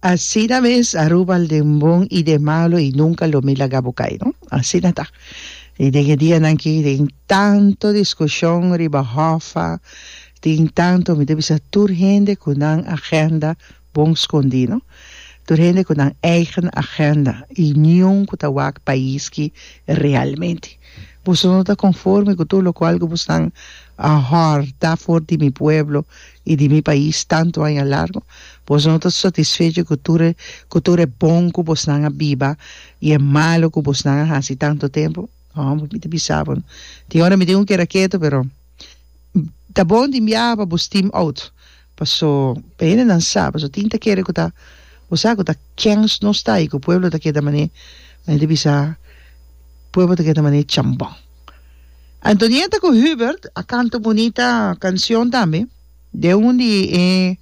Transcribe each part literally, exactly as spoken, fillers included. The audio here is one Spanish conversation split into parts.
Así na vez aruba el de bon y de malo y nunca lo mila gabucay, ¿no? Así na ta. Y de que día nanki de tanto discusión riba hofa, de tanto me debe ser turgende con una agenda bon scondi, ¿no? Turgende con una eigen agenda y niun kutawak país que realmente. Pues no está conforme con todo lo cual que están a har, da for de mi pueblo y de mi país tanto año largo. Pues no está satisfecho con todo con todo el bon que vos están a viva y el malo que vos están hace tanto tiempo. Oh, me te pisaban. Die ahora me digo que era quieto, pero da bon di miava vos team out. Paso, bene non sa, paso tinta kere ko ta, vos sa ko ta kengs no sta i ko pueblo ta keda mane, me te pisa pueblo ta keda mane chambon. Antonieta con Hubert, a canto bonita canción también, de un di e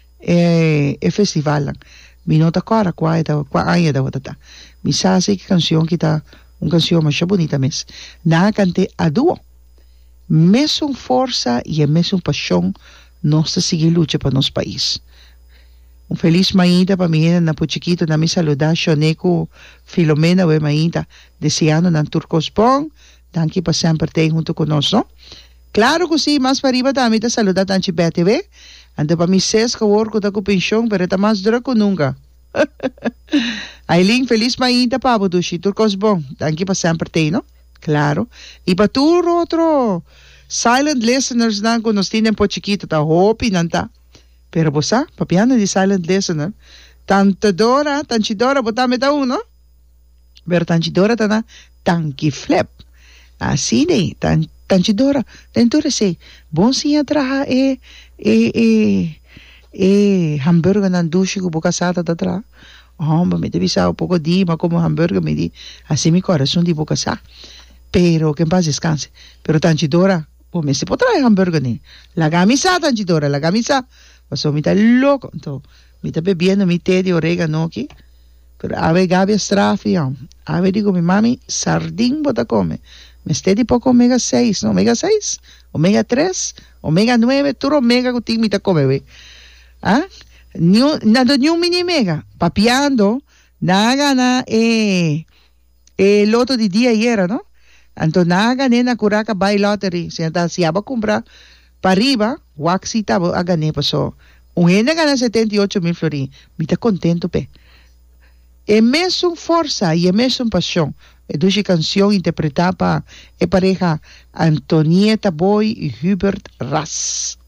e e festival. Mi nota cara qua da qua aia da wata. Mi sa se canción kita un canción más bonita mes. Na cante a dúo. Mes un forza e mes un paixão nossa seguir luta para nosso país. Um feliz maída para mim na puchiquito na me saludar Choneco Filomena we maída deseando na turcos bom. Danke para sempre ter junto conosco. Claro que sim, mas para arriba também te saludar tanto B T V. Ando para mim seis que worko da com pensão, pero tá mais duro que nunca. Aileen, feliz maída para Budushi, turcos bom. Danke para sempre ter, no? Claro. E para tu outro silent listeners na kung nos tienen po chiquito ta hopi nanta. Pero bosa, papiano di silent listener. Tantadora, tanchidora botame ta uno. Pero tanchidora ta na tanki flip. Así de, tan tanchidora. Tentura se, bon siya traha e e e e hamburger nan dushi ko bukasata ta tra. Oh, me te bisa un poco di, ma como hamburger me di, así mi corazón di bukasa. Pero que en paz descanse. Pero tanchidora, pues me se puede traer hamburger ni. La camisa tanchidora, la camisa. Pasó mi está loco. Entonces, me está bebiendo mi té de orégano aquí. Pero a ver, Gabi Estrafia. A ver, digo, mi mami, sardín bota come. Me esté de poco omega seis, ¿no? Omega seis, omega tres, omega nueve, todo omega que tiene mi está come, ve. ¿Ah? Nada, ni un mini mega. Papiando, nada, nada, eh, el otro de día ayer, ¿no? Entonces, nada, nena, curaca, buy lottery. Si anda, si va a comprar para arriba, waxita, a ganar, pasó. Un gente gana setenta y ocho mil florín. Me está contento, pe. É mesmo força e é mesmo paixão. É duas canções interpretadas para a pareja Antonieta Boy e Hubert Ras.